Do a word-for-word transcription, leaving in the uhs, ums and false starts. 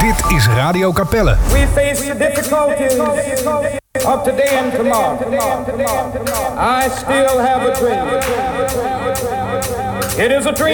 Dit is Radio Capelle. We face the difficulties of today and tomorrow. I still have a dream. It is a dream